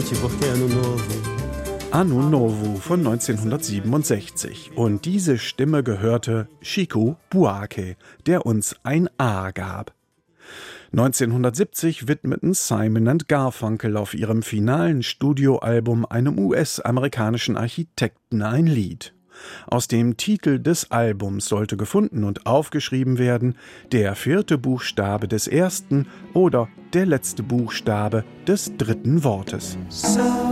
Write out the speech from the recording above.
noite porque é ano novo. Anno Novo von 1967. Und diese Stimme gehörte Chico Buarque, der uns ein A gab. 1970 widmeten Simon und Garfunkel auf ihrem finalen Studioalbum einem US-amerikanischen Architekten ein Lied. Aus dem Titel des Albums sollte gefunden und aufgeschrieben werden, der 4. Buchstabe des ersten oder der letzte Buchstabe des dritten Wortes.